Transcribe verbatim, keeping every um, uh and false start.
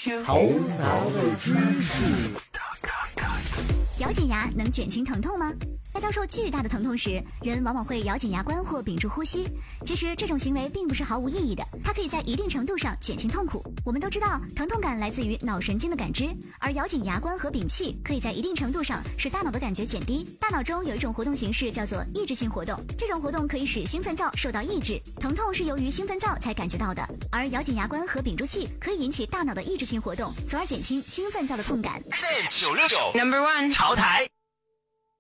头脑的知识。 咬紧牙能减轻疼痛吗？在遭受巨大的疼痛时，人往往会咬紧牙关或屏住呼吸。其实这种行为并不是毫无意义的，它可以在一定程度上减轻痛苦。我们都知道，疼痛感来自于脑神经的感知，而咬紧牙关和屏气可以在一定程度上使大脑的感觉减低。大脑中有一种活动形式叫做抑制性活动，这种活动可以使兴奋灶受到抑制，疼痛是由于兴奋灶才感觉到的。而咬紧牙关和屏住气可以引起大脑的抑制性活动，从而减轻兴奋灶的痛感。 九六九 Number One 潮台。